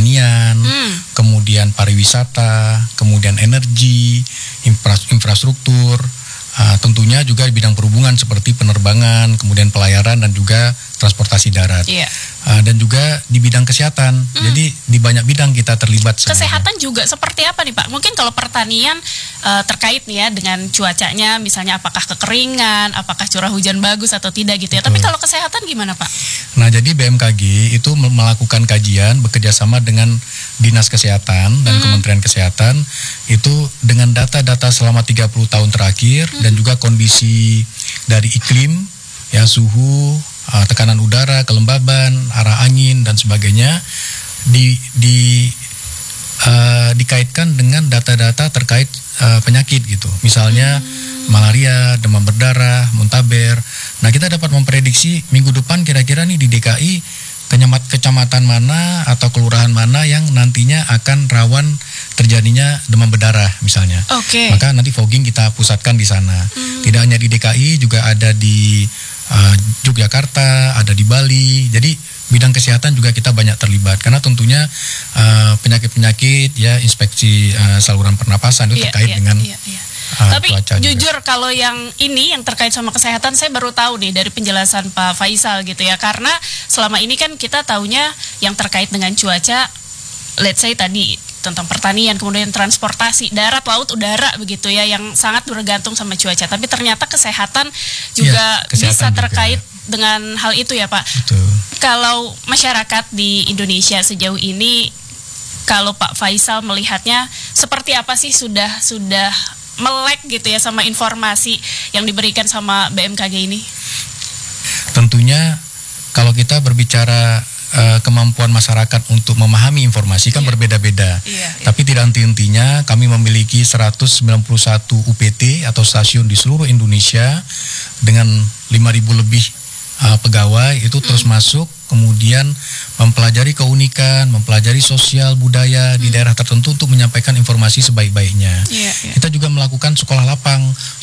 pertanian, kemudian pariwisata, kemudian energi, infrastruktur, tentunya juga di bidang perhubungan seperti penerbangan, kemudian pelayaran dan juga transportasi darat. Dan juga di bidang kesehatan. Jadi di banyak bidang kita terlibat sebenarnya. Kesehatan juga seperti apa nih Pak? Mungkin kalau pertanian terkait nih ya dengan cuacanya, misalnya apakah kekeringan, apakah curah hujan bagus atau tidak gitu ya. Betul. Tapi kalau kesehatan gimana Pak? Nah, jadi BMKG itu melakukan kajian bekerjasama dengan Dinas Kesehatan dan Kementerian Kesehatan itu dengan data-data selama 30 tahun terakhir dan juga kondisi dari iklim, ya suhu, tekanan udara, kelembaban, arah angin dan sebagainya dikaitkan dengan data-data terkait penyakit gitu. Misalnya malaria, demam berdarah, muntaber. Nah, kita dapat memprediksi minggu depan kira-kira nih di DKI kecamatan mana atau kelurahan mana yang nantinya akan rawan terjadinya demam berdarah misalnya. Maka nanti fogging kita pusatkan di sana. Tidak hanya di DKI, juga ada di Yogyakarta, ada di Bali. Jadi bidang kesehatan juga kita banyak terlibat karena tentunya penyakit-penyakit ya inspeksi saluran pernapasan itu terkait dengan tapi jujur juga. Kalau yang terkait sama kesehatan saya baru tahu nih dari penjelasan Pak Faisal gitu ya, karena selama ini kan kita taunya yang terkait dengan cuaca, let's say tadi tentang pertanian, kemudian transportasi darat, laut, udara begitu ya, yang sangat bergantung sama cuaca. Tapi ternyata kesehatan juga bisa terkait dengan hal itu ya Pak. Betul. Kalau masyarakat di Indonesia sejauh ini, kalau Pak Faisal melihatnya seperti apa sih, sudah melek gitu ya sama informasi yang diberikan sama BMKG ini? Tentunya kalau kita berbicara kemampuan masyarakat untuk memahami informasi kan berbeda-beda. Tapi tidak henti-hentinya kami memiliki 191 UPT atau stasiun di seluruh Indonesia dengan 5.000 lebih pegawai itu terus masuk, kemudian mempelajari keunikan, mempelajari sosial budaya di daerah tertentu untuk menyampaikan informasi sebaik-baiknya. Kita juga melakukan sekolah lapang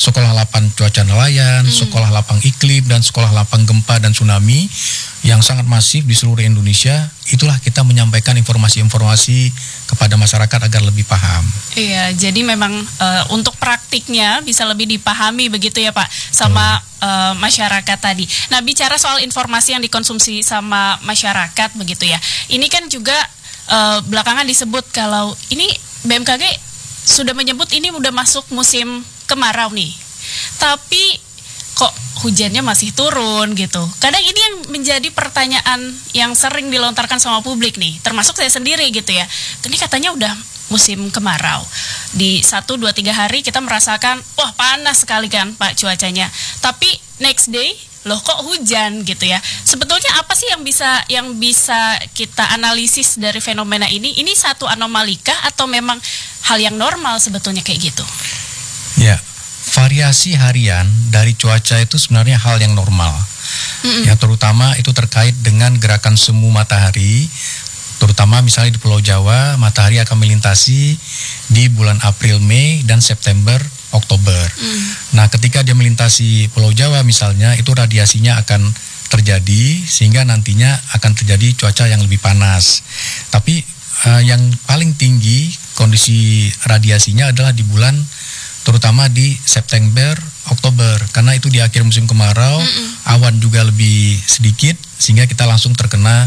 cuaca nelayan, sekolah lapang iklim, dan sekolah lapang gempa dan tsunami yang sangat masif di seluruh Indonesia. Itulah kita menyampaikan informasi-informasi kepada masyarakat agar lebih paham. Iya, jadi memang untuk praktiknya bisa lebih dipahami begitu ya Pak sama masyarakat tadi. Nah, bicara soal informasi yang dikonsumsi sama masyarakat begitu ya. Ini kan juga belakangan disebut kalau ini BMKG sudah menyebut ini udah masuk musim kemarau nih. Tapi kok hujannya masih turun gitu. Kadang ini yang menjadi pertanyaan yang sering dilontarkan sama publik nih, termasuk saya sendiri gitu ya. Ini katanya udah musim kemarau. Di 1, 2, 3 hari kita merasakan, wah panas sekali kan Pak cuacanya. Tapi next day, loh kok hujan gitu ya. Sebetulnya apa sih yang bisa kita analisis dari fenomena ini? Ini satu anomalikah atau memang hal yang normal sebetulnya kayak gitu? Ya, variasi harian dari cuaca itu sebenarnya hal yang normal. Ya, terutama itu terkait dengan gerakan semu matahari. Terutama misalnya di Pulau Jawa, matahari akan melintasi di bulan April, Mei, dan September, Oktober. Nah, ketika dia melintasi Pulau Jawa misalnya, itu radiasinya akan terjadi sehingga nantinya akan terjadi cuaca yang lebih panas. Tapi yang paling tinggi kondisi radiasinya adalah di bulan, terutama di September, Oktober, karena itu di akhir musim kemarau, awan juga lebih sedikit sehingga kita langsung terkena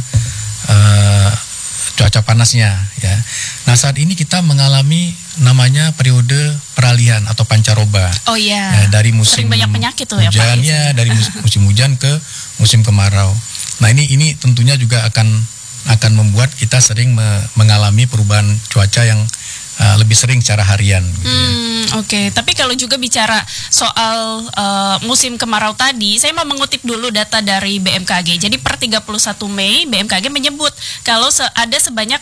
cuaca panasnya ya. Nah, saat ini kita mengalami namanya periode peralihan atau pancaroba. Ya, dari musim banyak penyakit tuh hujan ya, dari musim hujan ke musim kemarau. Nah, ini tentunya juga akan membuat kita sering mengalami perubahan cuaca yang lebih sering secara harian gitu ya. Oke. Tapi kalau juga bicara soal musim kemarau tadi, saya mau mengutip dulu data dari BMKG. Jadi per 31 Mei BMKG menyebut kalau ada sebanyak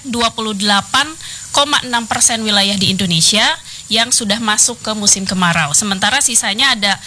28,6% wilayah di Indonesia yang sudah masuk ke musim kemarau. Sementara sisanya ada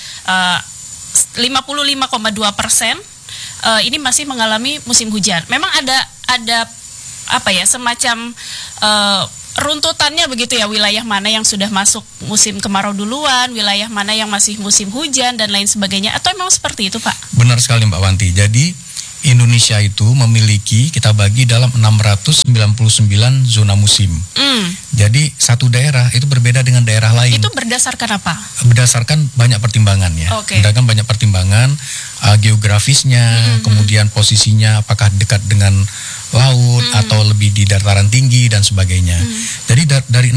55,2% ini masih mengalami musim hujan. Memang ada apa ya, semacam runtutannya begitu ya, wilayah mana yang sudah masuk musim kemarau duluan, wilayah mana yang masih musim hujan dan lain sebagainya, atau memang seperti itu Pak? Benar sekali Mbak Wanti. Jadi Indonesia itu memiliki, kita bagi dalam 699 zona musim. Jadi satu daerah itu berbeda dengan daerah lain. Itu berdasarkan apa? Berdasarkan banyak pertimbangan ya. Berdasarkan banyak pertimbangan, geografisnya, kemudian posisinya, apakah dekat dengan laut atau lebih di dataran tinggi dan sebagainya. Jadi dari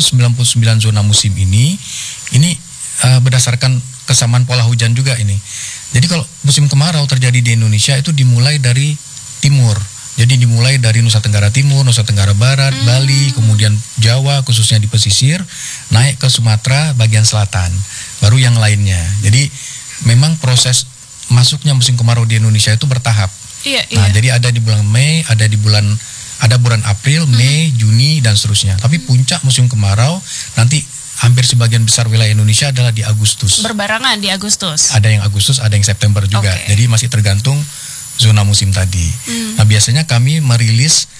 699 zona musim ini berdasarkan kesamaan pola hujan juga ini. Jadi kalau musim kemarau terjadi di Indonesia itu dimulai dari timur. Jadi dimulai dari Nusa Tenggara Timur, Nusa Tenggara Barat, Bali, kemudian Jawa khususnya di pesisir, naik ke Sumatera bagian selatan, baru yang lainnya. Jadi memang proses masuknya musim kemarau di Indonesia itu bertahap. Nah, jadi ada di bulan Mei, ada bulan April, Mei, Juni dan seterusnya. Tapi puncak musim kemarau nanti hampir sebagian besar wilayah Indonesia adalah di Agustus. Berbarengan di Agustus. Ada yang Agustus, ada yang September juga. Jadi masih tergantung zona musim tadi. Nah, biasanya kami merilis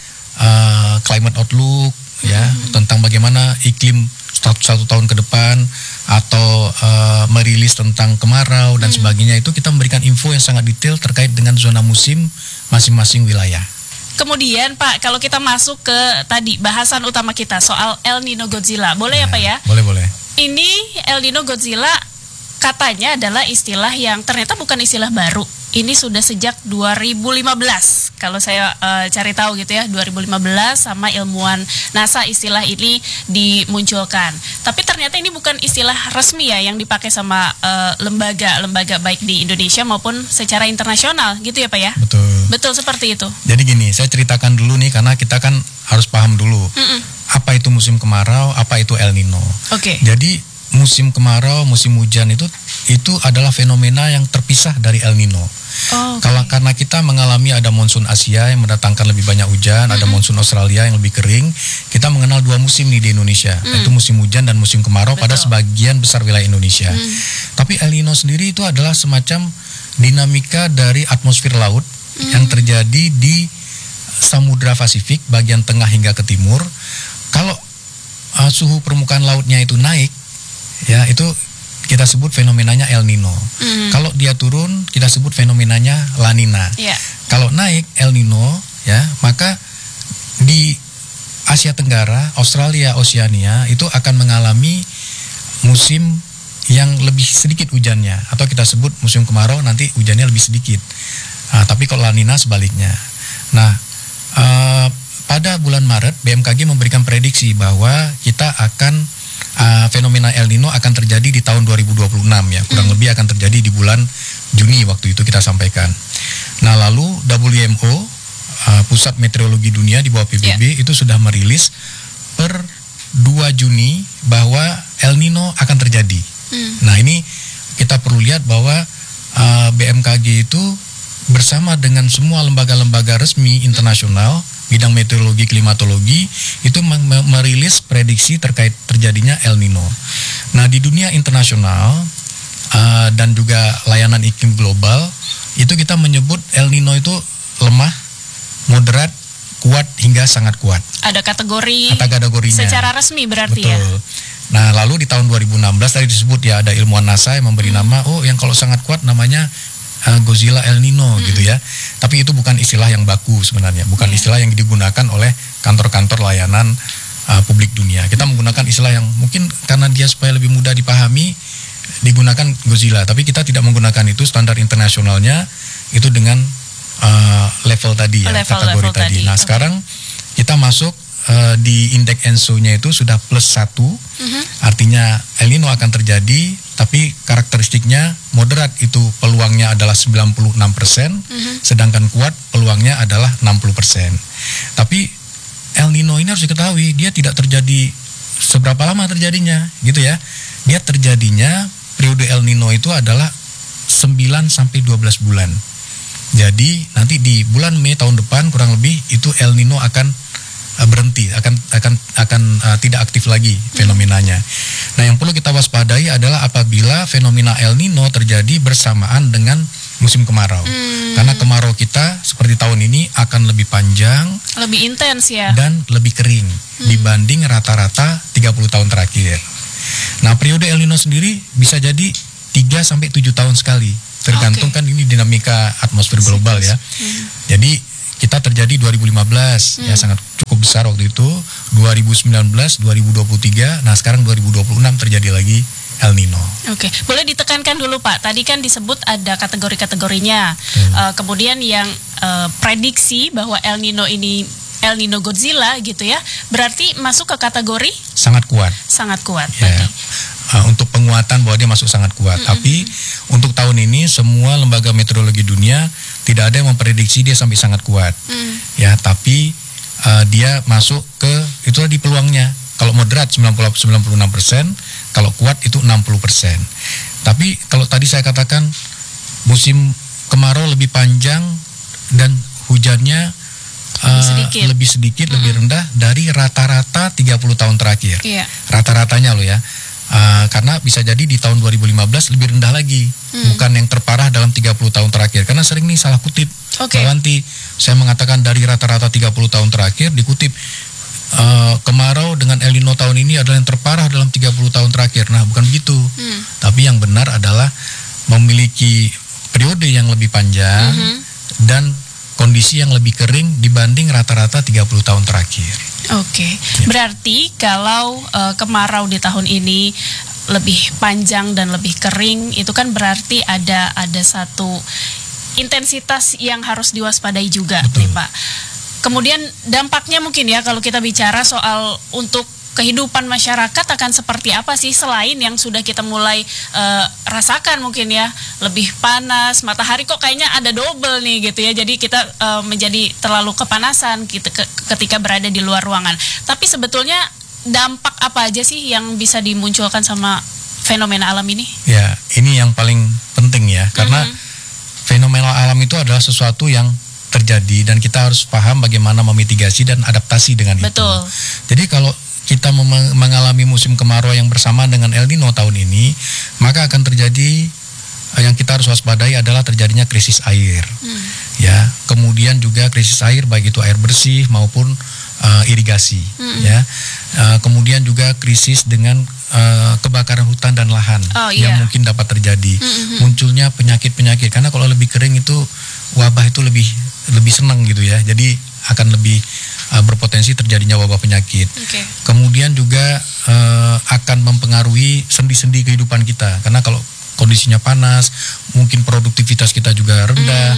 climate outlook ya, tentang bagaimana iklim satu tahun ke depan, atau merilis tentang kemarau dan sebagainya. Itu kita memberikan info yang sangat detail terkait dengan zona musim masing-masing wilayah. Kemudian Pak, kalau kita masuk ke tadi bahasan utama kita soal El Nino Godzilla, boleh ya Pak ya? Boleh. Ini El Nino Godzilla katanya adalah istilah yang ternyata bukan istilah baru. Ini sudah sejak 2015. Kalau saya cari tahu gitu ya, 2015 sama ilmuwan NASA istilah ini dimunculkan. Tapi ternyata ini bukan istilah resmi ya yang dipakai sama lembaga-lembaga baik di Indonesia maupun secara internasional gitu ya Pak ya? Betul seperti itu. Jadi gini, saya ceritakan dulu nih karena kita kan harus paham dulu. Apa itu musim kemarau, apa itu El Nino. Jadi musim kemarau, musim hujan itu adalah fenomena yang terpisah dari El Nino. Kalau karena kita mengalami ada monsun Asia yang mendatangkan lebih banyak hujan, ada monsun Australia yang lebih kering, kita mengenal dua musim nih di Indonesia, yaitu musim hujan dan musim kemarau pada sebagian besar wilayah Indonesia. Tapi El Nino sendiri itu adalah semacam dinamika dari atmosfer laut yang terjadi di Samudra Pasifik bagian tengah hingga ke timur. Kalau suhu permukaan lautnya itu naik, ya itu kita sebut fenomenanya El Nino. Kalau dia turun, kita sebut fenomenanya La Nina. Kalau naik El Nino, ya maka di Asia Tenggara, Australia, Oceania itu akan mengalami musim yang lebih sedikit hujannya, atau kita sebut musim kemarau nanti hujannya lebih sedikit. Tapi kalau La Nina sebaliknya. Nah, pada bulan Maret BMKG memberikan prediksi bahwa kita akan fenomena El Nino akan terjadi di tahun 2026 ya, kurang lebih akan terjadi di bulan Juni waktu itu kita sampaikan. Nah, lalu WMO, Pusat Meteorologi Dunia di bawah PBB itu sudah merilis per 2 Juni bahwa El Nino akan terjadi. Nah, ini kita perlu lihat bahwa BMKG itu bersama dengan semua lembaga-lembaga resmi internasional bidang meteorologi, klimatologi itu merilis prediksi terkait terjadinya El Nino. Nah, di dunia internasional dan juga layanan iklim global itu kita menyebut El Nino itu lemah, moderat, kuat hingga sangat kuat. Ada kategorinya. Secara resmi berarti. Betul. Ya. Nah, lalu di tahun 2016 tadi disebut ya, ada ilmuwan NASA yang memberi nama, yang kalau sangat kuat namanya Godzilla El Nino gitu ya. Tapi itu bukan istilah yang baku sebenarnya, bukan istilah yang digunakan oleh kantor-kantor layanan publik dunia. Kita menggunakan istilah yang mungkin karena dia supaya lebih mudah dipahami digunakan Godzilla, tapi kita tidak menggunakan itu. Standar internasionalnya itu dengan level tadi ya, kategori tadi. Nah, sekarang kita masuk di indeks ENSO-nya itu sudah +1, artinya El Nino akan terjadi, tapi karakteristiknya moderat itu peluangnya adalah 96%, sedangkan kuat peluangnya adalah 60%. Tapi El Nino ini harus diketahui, dia tidak terjadi seberapa lama terjadinya, gitu ya. Dia terjadinya, periode El Nino itu adalah 9 sampai 12 bulan. Jadi nanti di bulan Mei tahun depan kurang lebih itu El Nino akan berhenti, akan tidak aktif lagi fenomenanya. Nah, yang perlu kita waspadai adalah apabila fenomena El Nino terjadi bersamaan dengan musim kemarau. Karena kemarau kita seperti tahun ini akan lebih panjang, lebih intens ya, dan lebih kering dibanding rata-rata 30 tahun terakhir. Nah, periode El Nino sendiri bisa jadi 3 sampai 7 tahun sekali tergantung kan ini dinamika atmosfer global ya. Jadi kita terjadi 2015 ya sangat cukup besar waktu itu, 2019, 2023, nah sekarang 2026 terjadi lagi El Nino. Oke, boleh ditekankan dulu Pak. Tadi kan disebut ada kategori-kategorinya. Kemudian yang prediksi bahwa El Nino ini El Nino Godzilla gitu ya, berarti masuk ke kategori sangat kuat. Sangat kuat. Ya. Untuk penguatan bahwa dia masuk sangat kuat. Tapi untuk tahun ini semua lembaga meteorologi dunia tidak ada yang memprediksi dia sampai sangat kuat. Ya, tapi dia masuk ke itulah di peluangnya. Kalau moderat 96%, kalau kuat itu 60%. Tapi kalau tadi saya katakan musim kemarau lebih panjang dan hujannya lebih sedikit, lebih rendah dari rata-rata 30 tahun terakhir. Rata-ratanya loh ya. Karena bisa jadi di tahun 2015 lebih rendah lagi, bukan yang terparah dalam 30 tahun terakhir. Karena sering nih salah kutip. Nanti saya mengatakan dari rata-rata 30 tahun terakhir dikutip kemarau dengan El Nino tahun ini adalah yang terparah dalam 30 tahun terakhir. Nah, bukan begitu. Tapi yang benar adalah memiliki periode yang lebih panjang dan kondisi yang lebih kering dibanding rata-rata 30 tahun terakhir. Oke. Berarti kalau kemarau di tahun ini lebih panjang dan lebih kering, itu kan berarti ada satu intensitas yang harus diwaspadai juga, nih Pak. Kemudian dampaknya mungkin ya kalau kita bicara soal untuk kehidupan masyarakat akan seperti apa sih selain yang sudah kita mulai rasakan mungkin ya, lebih panas, matahari kok kayaknya ada double nih gitu ya, jadi kita menjadi terlalu kepanasan ketika berada di luar ruangan. Tapi sebetulnya dampak apa aja sih yang bisa dimunculkan sama fenomena alam ini? Ya, ini yang paling penting ya, karena fenomena alam itu adalah sesuatu yang terjadi dan kita harus paham bagaimana memitigasi dan adaptasi dengan itu. Jadi kalau kita mengalami musim kemarau yang bersamaan dengan El Nino tahun ini, maka akan terjadi yang kita harus waspadai adalah terjadinya krisis air. Ya, kemudian juga krisis air baik itu air bersih maupun irigasi. Ya, kemudian juga krisis dengan kebakaran hutan dan lahan yang mungkin dapat terjadi. Munculnya penyakit-penyakit karena kalau lebih kering itu wabah itu lebih senang gitu ya. Jadi akan lebih berpotensi terjadinya wabah penyakit. Kemudian juga akan mempengaruhi sendi-sendi kehidupan kita. Karena kalau kondisinya panas, mungkin produktivitas kita juga rendah.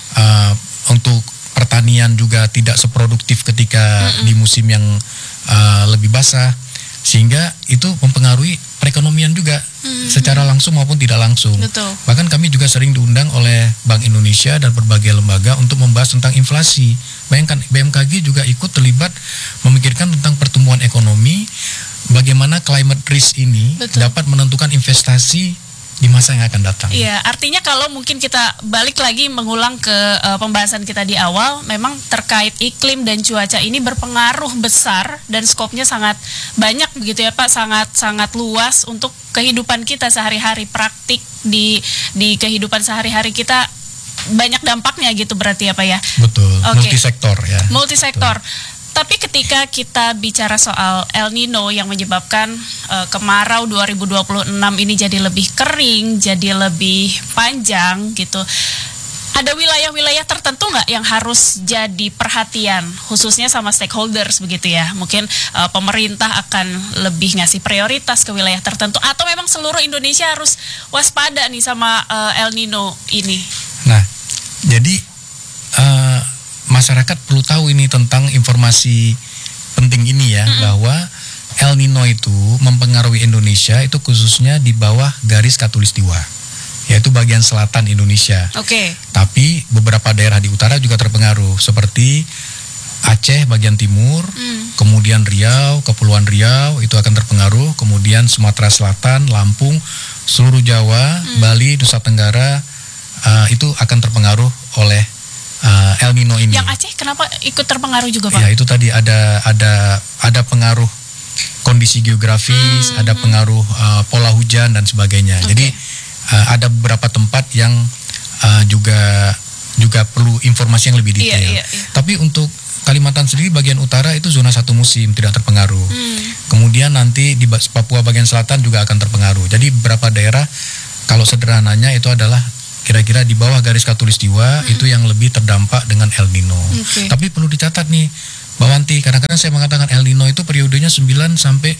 Untuk pertanian juga tidak seproduktif ketika di musim yang lebih basah. Sehingga itu mempengaruhi perekonomian juga secara langsung maupun tidak langsung. Bahkan kami juga sering diundang oleh Bank Indonesia dan berbagai lembaga untuk membahas tentang inflasi. Bayangkan BMKG juga ikut terlibat memikirkan tentang pertumbuhan ekonomi, bagaimana climate risk ini dapat menentukan investasi di masa yang akan datang. Iya, artinya kalau mungkin kita balik lagi mengulang ke pembahasan kita di awal, memang terkait iklim dan cuaca ini berpengaruh besar dan skopnya sangat banyak begitu ya Pak, sangat luas untuk kehidupan kita sehari-hari, praktik di kehidupan sehari-hari kita banyak dampaknya gitu berarti ya Pak ya. Betul, multisektor ya. Multisektor. Tapi ketika kita bicara soal El Nino yang menyebabkan kemarau 2026 ini jadi lebih kering, jadi lebih panjang gitu, ada wilayah-wilayah tertentu nggak yang harus jadi perhatian, khususnya sama stakeholders begitu ya? Mungkin pemerintah akan lebih ngasih prioritas ke wilayah tertentu, atau memang seluruh Indonesia harus waspada nih sama El Nino ini? Nah, jadi masyarakat perlu tahu ini tentang informasi penting ini ya, bahwa El Nino itu mempengaruhi Indonesia itu khususnya di bawah garis khatulistiwa, yaitu bagian selatan Indonesia. Tapi beberapa daerah di utara juga terpengaruh, seperti Aceh bagian timur, kemudian Riau, Kepulauan Riau itu akan terpengaruh, kemudian Sumatera Selatan, Lampung, seluruh Jawa, Bali, Nusa Tenggara itu akan terpengaruh oleh El Nino ini. Yang Aceh kenapa ikut terpengaruh juga Pak? Ya itu tadi ada pengaruh kondisi geografis, ada pengaruh pola hujan dan sebagainya. Jadi ada beberapa tempat yang juga perlu informasi yang lebih detail. Tapi untuk Kalimantan sendiri bagian utara itu zona satu musim, tidak terpengaruh. Kemudian nanti di Papua bagian selatan juga akan terpengaruh. Jadi beberapa daerah kalau sederhananya itu adalah kira-kira di bawah garis khatulistiwa itu yang lebih terdampak dengan El Nino. Tapi perlu dicatat nih, Mbak Wanti, kadang-kadang saya mengatakan El Nino itu periodenya 9 sampai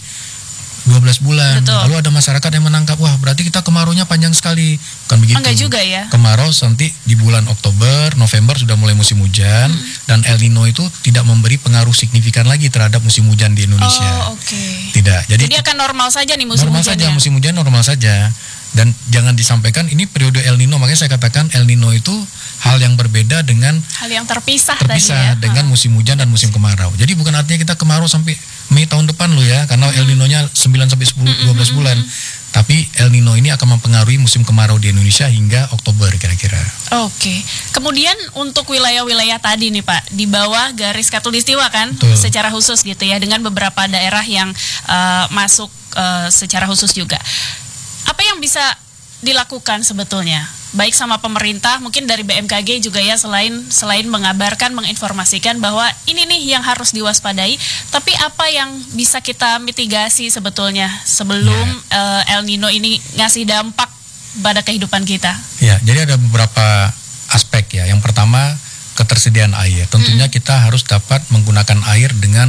12 bulan. Betul. Lalu ada masyarakat yang menangkap, wah berarti kita kemaraunya panjang sekali. Kan begitu. Enggak juga ya. Kemarau nanti di bulan Oktober, November sudah mulai musim hujan, dan El Nino itu tidak memberi pengaruh signifikan lagi terhadap musim hujan di Indonesia. Tidak. Jadi akan normal saja nih musim hujan. Normal saja, musim hujan normal saja. Dan jangan disampaikan ini periode El Nino, makanya saya katakan El Nino itu hal yang berbeda dengan hal yang terpisah tadi ya, dengan musim hujan dan musim kemarau. Jadi bukan artinya kita kemarau sampai Mei tahun depan loh ya, karena El Nino-nya 9 sampai 10 12 bulan. Tapi El Nino ini akan mempengaruhi musim kemarau di Indonesia hingga Oktober kira-kira. Kemudian untuk wilayah-wilayah tadi nih Pak, di bawah garis khatulistiwa kan, secara khusus gitu ya, dengan beberapa daerah yang masuk secara khusus juga. Apa yang bisa dilakukan sebetulnya, baik sama pemerintah, mungkin dari BMKG juga ya, selain mengabarkan, menginformasikan bahwa ini nih yang harus diwaspadai, tapi apa yang bisa kita mitigasi sebetulnya sebelum El Nino ini ngasih dampak pada kehidupan kita? Ya, jadi ada beberapa aspek ya. Yang pertama, ketersediaan air. Tentunya kita harus dapat menggunakan air dengan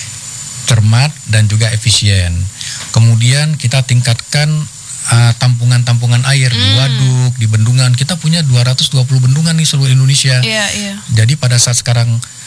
cermat dan juga efisien. Kemudian kita tingkatkan tampungan-tampungan air di waduk, di bendungan. Kita punya 220 bendungan nih seluruh Indonesia. Jadi pada saat sekarang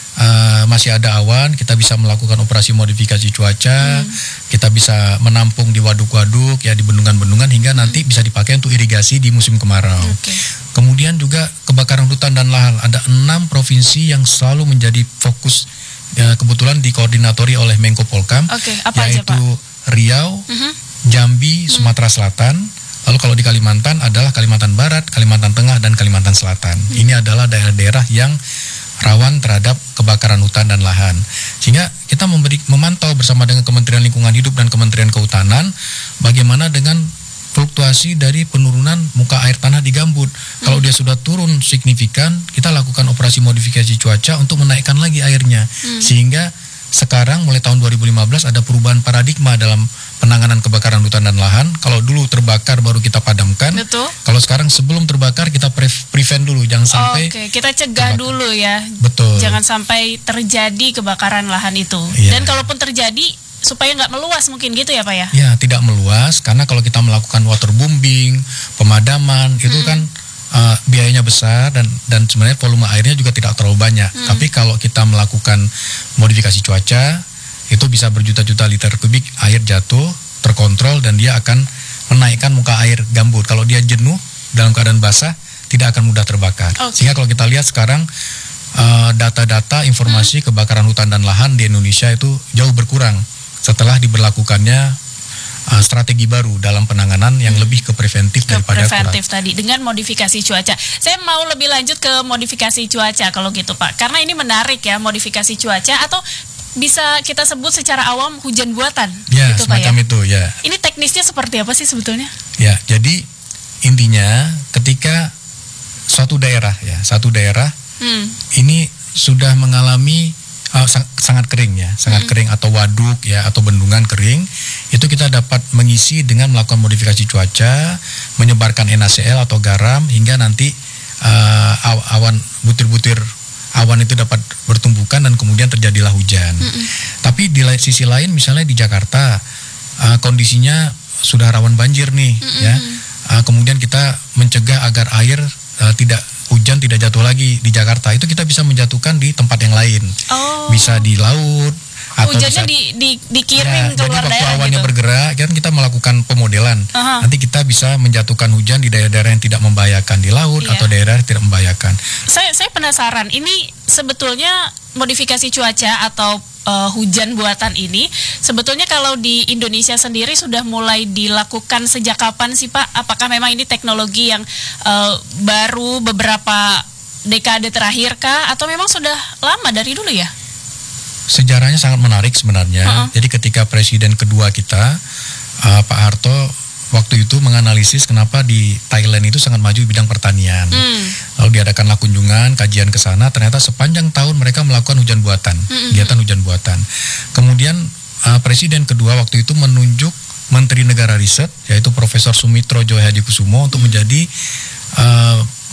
masih ada awan, kita bisa melakukan operasi modifikasi cuaca, kita bisa menampung di waduk-waduk ya, di bendungan-bendungan, hingga nanti bisa dipakai untuk irigasi di musim kemarau. Kemudian juga kebakaran hutan dan lahan. Ada 6 provinsi yang selalu menjadi fokus, kebetulan dikoordinatori oleh Menko Polkam, yaitu Riau, Jambi, Sumatera Selatan. Lalu kalau di Kalimantan adalah Kalimantan Barat, Kalimantan Tengah, dan Kalimantan Selatan. Ini adalah daerah-daerah yang rawan terhadap kebakaran hutan dan lahan. Sehingga kita memantau bersama dengan Kementerian Lingkungan Hidup dan Kementerian Kehutanan bagaimana dengan fluktuasi dari penurunan muka air tanah di gambut. Kalau dia sudah turun signifikan, kita lakukan operasi modifikasi cuaca untuk menaikkan lagi airnya. Sehingga sekarang mulai tahun 2015 ada perubahan paradigma dalam penanganan kebakaran hutan dan lahan. Kalau dulu terbakar baru kita padamkan. Kalau sekarang sebelum terbakar kita prevent dulu, jangan sampai kita cegah dulu ya. Jangan sampai terjadi kebakaran lahan itu. Dan kalaupun terjadi, supaya nggak meluas mungkin gitu ya Pak ya? Ya, tidak meluas, karena kalau kita melakukan waterbombing, pemadaman, itu kan biayanya besar dan sebenarnya volume airnya juga tidak terlalu banyak. Tapi kalau kita melakukan modifikasi cuaca, itu bisa berjuta-juta liter kubik air jatuh, terkontrol, dan dia akan menaikkan muka air gambut. Kalau dia jenuh dalam keadaan basah, tidak akan mudah terbakar. Sehingga kalau kita lihat sekarang data-data informasi kebakaran hutan dan lahan di Indonesia itu jauh berkurang setelah diberlakukannya strategi baru dalam penanganan yang lebih ke preventif daripada tadi dengan modifikasi cuaca. Saya mau lebih lanjut ke modifikasi cuaca kalau gitu Pak, karena ini menarik ya, modifikasi cuaca, atau bisa kita sebut secara awam hujan buatan. Ya, gitu, semacam Pak, ya? Itu ya. Ini teknisnya seperti apa sih sebetulnya? Ya, jadi intinya ketika suatu daerah ini sudah mengalami sangat kering ya, sangat kering, atau waduk ya, atau bendungan kering, itu kita dapat mengisi dengan melakukan modifikasi cuaca, menyebarkan NaCl atau garam, hingga nanti awan, butir-butir awan itu dapat bertumbukan dan kemudian terjadilah hujan. Tapi di sisi lain, misalnya di Jakarta kondisinya sudah rawan banjir nih ya, kemudian kita mencegah agar air hujan tidak jatuh lagi di Jakarta, itu kita bisa menjatuhkan di tempat yang lain. Bisa di laut, atau hujannya dikirim ke luar daerah. Jadi waktu awannya bergerak, kan kita melakukan pemodelan. Nanti kita bisa menjatuhkan hujan di daerah-daerah yang tidak membahayakan di laut, atau daerah yang tidak membahayakan. Saya penasaran, ini sebetulnya modifikasi cuaca atau hujan buatan ini sebetulnya kalau di Indonesia sendiri sudah mulai dilakukan sejak kapan sih Pak? Apakah memang ini teknologi yang baru beberapa dekade terakhir kah, atau memang sudah lama dari dulu ya? Sejarahnya sangat menarik sebenarnya. Jadi ketika Presiden kedua kita, Pak Harto, waktu itu menganalisis kenapa di Thailand itu sangat maju di bidang pertanian. Lalu diadakanlah kunjungan, kajian ke sana, ternyata sepanjang tahun mereka melakukan hujan buatan, kegiatan hujan buatan. Kemudian Presiden kedua waktu itu menunjuk Menteri Negara Riset, yaitu Profesor Sumitro Joyo Hadikusumo, untuk menjadi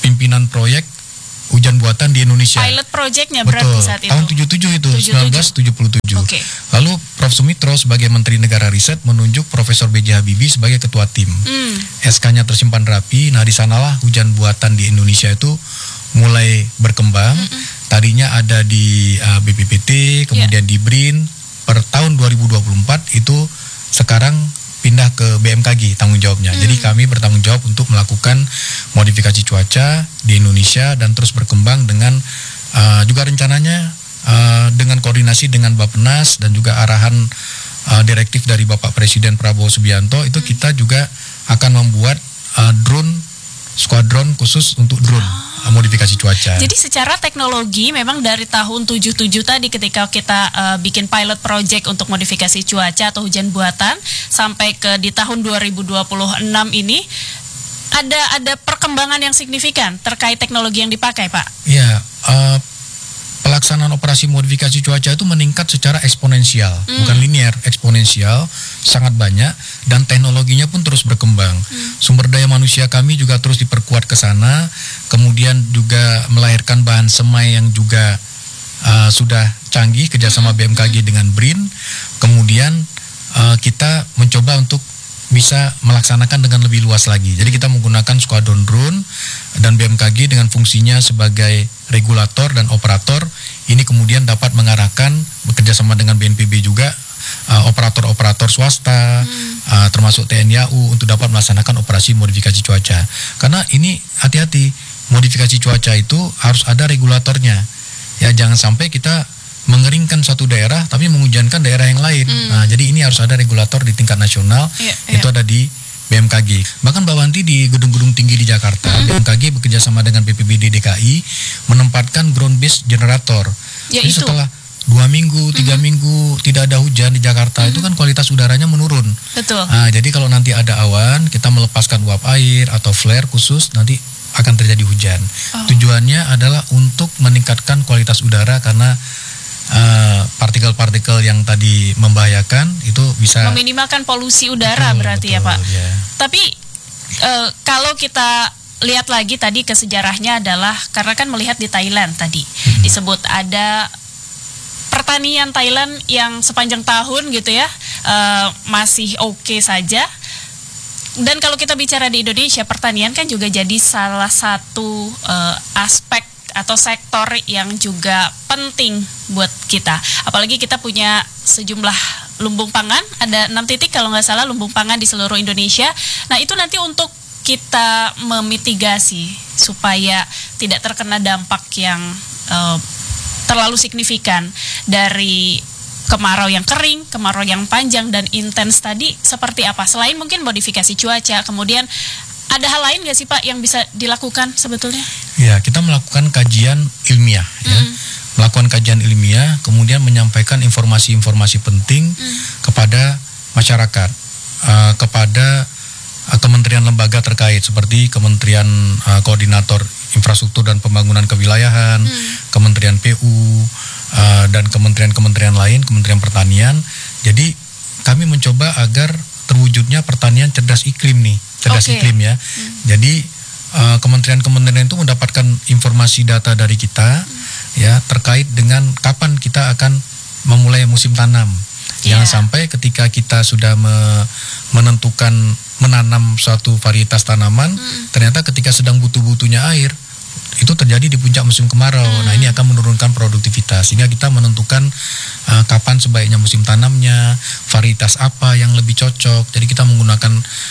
pimpinan proyek hujan buatan di Indonesia. Pilot projectnya berarti betul, saat itu. Tahun 77 itu, 1977. Okay. Lalu Prof. Sumitro sebagai Menteri Negara Riset menunjuk Profesor B.J. Habibie sebagai ketua tim. SK-nya tersimpan rapi. Nah, di sanalah hujan buatan di Indonesia itu mulai berkembang. Tadinya ada di BPPT, kemudian di BRIN. Per tahun 2024 itu sekarang pindah ke BMKG tanggung jawabnya. Jadi kami bertanggung jawab untuk melakukan modifikasi cuaca di Indonesia dan terus berkembang dengan juga rencananya dengan koordinasi dengan Bappenas dan juga arahan direktif dari Bapak Presiden Prabowo Subianto itu kita juga akan membuat skuadron khusus untuk drone modifikasi cuaca. Jadi secara teknologi memang dari tahun 77 tadi ketika kita bikin pilot project untuk modifikasi cuaca atau hujan buatan sampai ke di tahun 2026 ini ada perkembangan yang signifikan terkait teknologi yang dipakai, Pak. Iya, pelaksanaan operasi modifikasi cuaca itu meningkat secara eksponensial, bukan linear, eksponensial, sangat banyak dan teknologinya pun terus berkembang. Sumber daya manusia kami juga terus diperkuat ke sana, kemudian juga melahirkan bahan semai yang juga sudah canggih kerjasama BMKG dengan BRIN. Kemudian kita mencoba untuk bisa melaksanakan dengan lebih luas lagi. Jadi kita menggunakan skuadron drone dan BMKG dengan fungsinya sebagai regulator dan operator. Ini kemudian dapat mengarahkan bekerjasama dengan BNPB juga operator-operator swasta, termasuk TNI AU untuk dapat melaksanakan operasi modifikasi cuaca. Karena ini hati-hati, modifikasi cuaca itu harus ada regulatornya. Ya, jangan sampai kita mengeringkan satu daerah tapi menghujankan daerah yang lain. Nah, jadi ini harus ada regulator di tingkat nasional. Itu ada di BMKG. Bahkan Mbak Wanti di gedung-gedung tinggi di Jakarta, BMKG bekerjasama dengan BPBD DKI menempatkan ground based generator. Jadi setelah 2 minggu, 3 minggu tidak ada hujan di Jakarta, itu kan kualitas udaranya menurun. Betul. Nah, jadi kalau nanti ada awan, kita melepaskan uap air atau flare khusus, nanti akan terjadi hujan. Tujuannya adalah untuk meningkatkan kualitas udara karena partikel-partikel yang tadi membahayakan itu bisa meminimalkan polusi udara. Betul, berarti betul, ya Pak. Ya. Tapi kalau kita lihat lagi tadi ke sejarahnya adalah karena kan melihat di Thailand tadi disebut ada pertanian Thailand yang sepanjang tahun gitu ya masih oke saja. Dan kalau kita bicara di Indonesia, pertanian kan juga jadi salah satu aspek atau sektor yang juga penting buat kita. Apalagi kita punya sejumlah lumbung pangan, ada 6 titik kalau nggak salah lumbung pangan di seluruh Indonesia. Nah, itu nanti untuk kita memitigasi supaya tidak terkena dampak yang terlalu signifikan dari kemarau yang kering, kemarau yang panjang dan intens tadi seperti apa? Selain mungkin modifikasi cuaca, kemudian ada hal lain nggak sih Pak yang bisa dilakukan sebetulnya? Ya, kita melakukan kajian ilmiah, ya. Melakukan kajian ilmiah, kemudian menyampaikan informasi-informasi penting kepada masyarakat, kepada kementerian lembaga terkait seperti Kementerian Koordinator Infrastruktur dan Pembangunan Kewilayahan, Kementerian PU, dan kementerian-kementerian lain, Kementerian Pertanian. Jadi kami mencoba agar terwujudnya pertanian cerdas iklim nih, cerdas iklim ya. Jadi kementerian-kementerian itu mendapatkan informasi data dari kita ya terkait dengan kapan kita akan memulai musim tanam. Jangan sampai ketika kita sudah menentukan menanam suatu varietas tanaman, ternyata ketika sedang butuh-butuhnya air itu terjadi di puncak musim kemarau. Nah, ini akan menurunkan produktivitas. Sehingga kita menentukan kapan sebaiknya musim tanamnya, varietas apa yang lebih cocok. Jadi kita menggunakan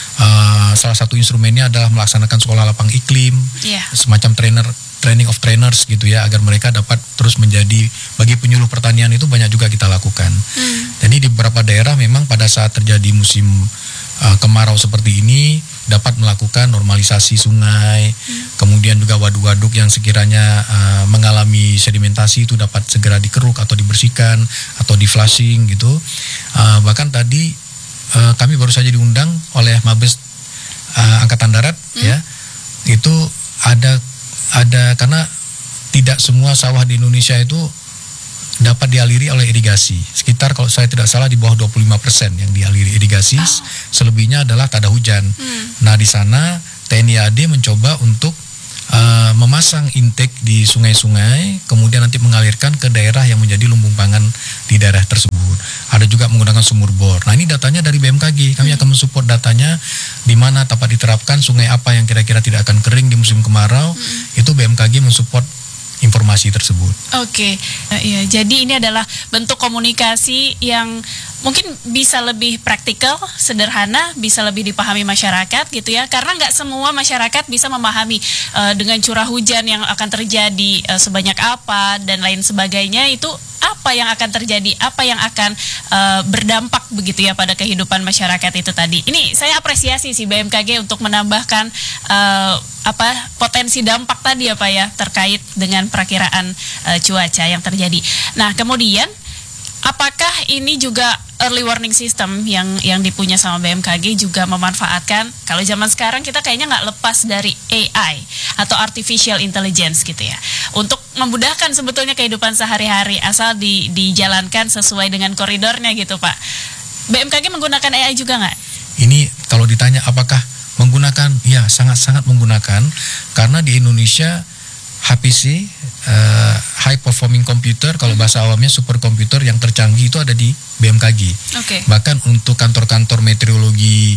salah satu instrumennya adalah melaksanakan sekolah lapang iklim, semacam training of trainers gitu ya, agar mereka dapat terus menjadi bagi penyuluh pertanian itu banyak juga kita lakukan. Jadi di beberapa daerah memang pada saat terjadi musim kemarau seperti ini dapat melakukan normalisasi sungai, kemudian juga waduk-waduk yang sekiranya mengalami sedimentasi itu dapat segera dikeruk atau dibersihkan atau di flushing gitu. Bahkan tadi kami baru saja diundang oleh Mabes Angkatan Darat ya, itu ada karena tidak semua sawah di Indonesia itu dapat dialiri oleh irigasi. Sekitar kalau saya tidak salah di bawah 25% yang dialiri irigasi, selebihnya adalah tak ada hujan. Nah, di sana TNI AD mencoba untuk memasang intake di sungai-sungai, kemudian nanti mengalirkan ke daerah yang menjadi lumbung pangan di daerah tersebut. Ada juga menggunakan sumur bor. Nah, ini datanya dari BMKG. Kami akan mensupport datanya di mana dapat diterapkan, sungai apa yang kira-kira tidak akan kering di musim kemarau. Itu BMKG mensupport informasi tersebut. Oke, iya. Jadi ini adalah bentuk komunikasi yang mungkin bisa lebih praktikal, sederhana, bisa lebih dipahami masyarakat gitu ya. Karena nggak semua masyarakat bisa memahami dengan curah hujan yang akan terjadi sebanyak apa dan lain sebagainya, itu apa yang akan terjadi, apa yang akan berdampak begitu ya pada kehidupan masyarakat itu tadi. Ini saya apresiasi sih BMKG untuk menambahkan potensi dampak tadi ya Pak ya, terkait dengan perakiraan cuaca yang terjadi. Nah, kemudian apakah ini juga early warning system yang dipunya sama BMKG juga memanfaatkan, kalau zaman sekarang kita kayaknya nggak lepas dari AI atau artificial intelligence gitu ya, untuk memudahkan sebetulnya kehidupan sehari-hari asal dijalankan sesuai dengan koridornya gitu Pak. BMKG menggunakan AI juga nggak? Ini kalau ditanya apakah menggunakan, ya sangat-sangat menggunakan, karena di Indonesia HPC, high performing computer, kalau bahasa awamnya superkomputer yang tercanggih itu ada di BMKG. Okay. Bahkan untuk kantor-kantor meteorologi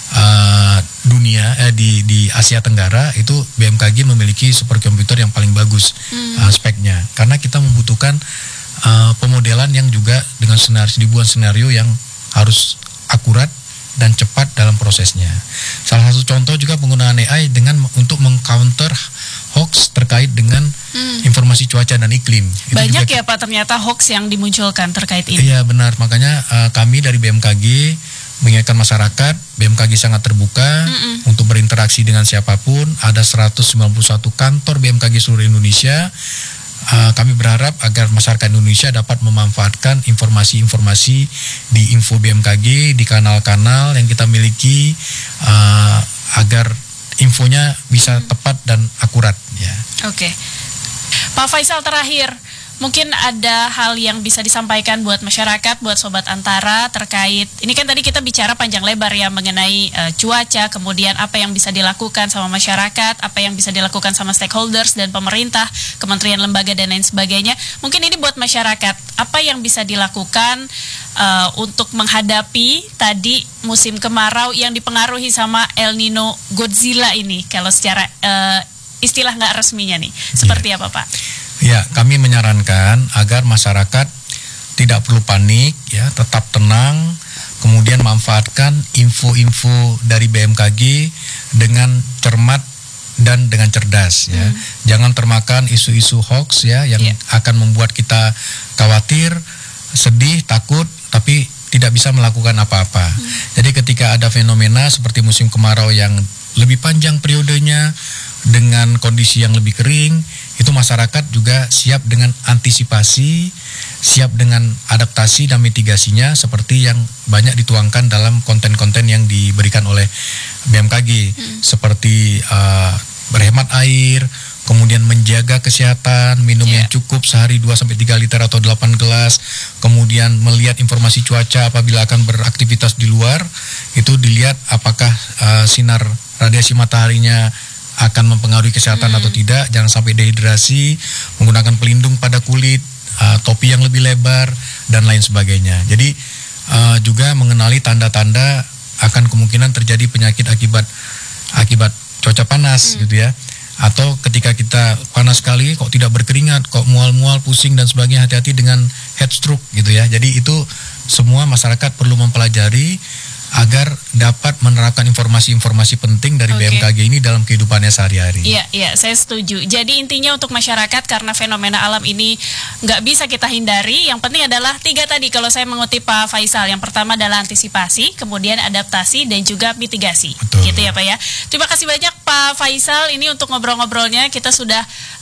dunia di Asia Tenggara itu BMKG memiliki superkomputer yang paling bagus speknya, karena kita membutuhkan pemodelan yang juga dengan dibuat senario yang harus akurat dan cepat dalam prosesnya. Salah satu contoh juga penggunaan AI untuk mengcounter hoax terkait dengan informasi cuaca dan iklim. Itu banyak juga, ya Pak ternyata hoax yang dimunculkan terkait ini. Iya benar, makanya kami dari BMKG mengingatkan masyarakat, BMKG sangat terbuka untuk berinteraksi dengan siapapun. Ada 191 kantor BMKG seluruh Indonesia. Kami berharap agar masyarakat Indonesia dapat memanfaatkan informasi-informasi di info BMKG, di kanal-kanal yang kita miliki, agar infonya bisa tepat dan akurat ya. Oke. Pak Faisal, terakhir, mungkin ada hal yang bisa disampaikan buat masyarakat, buat Sobat Antara terkait, ini kan tadi kita bicara panjang lebar ya mengenai cuaca, kemudian apa yang bisa dilakukan sama masyarakat, apa yang bisa dilakukan sama stakeholders dan pemerintah, kementerian lembaga dan lain sebagainya. Mungkin ini buat masyarakat, apa yang bisa dilakukan untuk menghadapi tadi musim kemarau yang dipengaruhi sama El Nino Godzilla ini, kalau secara istilah nggak resminya nih, seperti apa Pak? Ya, kami menyarankan agar masyarakat tidak perlu panik, ya, tetap tenang, kemudian manfaatkan info-info dari BMKG dengan cermat dan dengan cerdas, ya. Jangan termakan isu-isu hoax ya yang akan membuat kita khawatir, sedih, takut, tapi tidak bisa melakukan apa-apa. Jadi ketika ada fenomena seperti musim kemarau yang lebih panjang periodenya dengan kondisi yang lebih kering, itu masyarakat juga siap dengan antisipasi, siap dengan adaptasi dan mitigasinya seperti yang banyak dituangkan dalam konten-konten yang diberikan oleh BMKG, seperti berhemat air, kemudian menjaga kesehatan, minum yang cukup sehari 2-3 liter atau 8 gelas, kemudian melihat informasi cuaca apabila akan beraktivitas di luar, itu dilihat apakah sinar radiasi mataharinya akan mempengaruhi kesehatan atau tidak. Jangan sampai dehidrasi, menggunakan pelindung pada kulit, topi yang lebih lebar, dan lain sebagainya. Jadi juga mengenali tanda-tanda akan kemungkinan terjadi penyakit akibat cuaca panas gitu ya. Atau ketika kita panas sekali kok tidak berkeringat, kok mual-mual, pusing dan sebagainya, hati-hati dengan heat stroke gitu ya. Jadi itu semua masyarakat perlu mempelajari agar dapat menerapkan informasi-informasi penting dari BMKG ini dalam kehidupannya sehari-hari. Iya, saya setuju. Jadi intinya untuk masyarakat, karena fenomena alam ini nggak bisa kita hindari, yang penting adalah 3 tadi kalau saya mengutip Pak Faisal. Yang pertama adalah antisipasi, kemudian adaptasi, dan juga mitigasi. Betul. Gitu ya Pak ya. Terima kasih banyak Pak Faisal ini untuk ngobrol-ngobrolnya. Kita sudah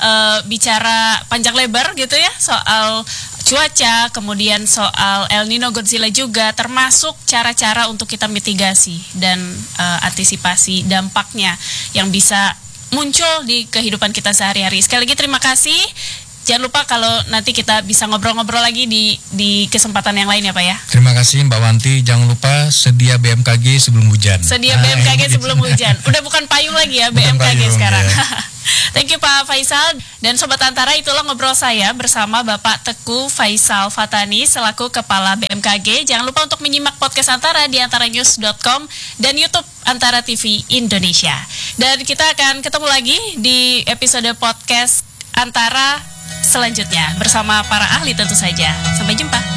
bicara panjang lebar gitu ya soal cuaca, kemudian soal El Nino Godzilla juga, termasuk cara-cara untuk kita mitigasi dan antisipasi dampaknya yang bisa muncul di kehidupan kita sehari-hari. Sekali lagi terima kasih. Jangan lupa kalau nanti kita bisa ngobrol-ngobrol lagi di kesempatan yang lain ya Pak ya. Terima kasih Mbak Wanti. Jangan lupa sedia BMKG sebelum hujan. Sedia BMKG sebelum hujan. Udah bukan payung lagi ya BMKG payung, sekarang. Ya. Thank you Pak Faisal. Dan Sobat Antara, itulah ngobrol saya bersama Bapak Teguh Faisal Fatani selaku Kepala BMKG. Jangan lupa untuk menyimak podcast Antara di antaranews.com dan YouTube Antara TV Indonesia. Dan kita akan ketemu lagi di episode podcast Antara selanjutnya bersama para ahli tentu saja. Sampai jumpa.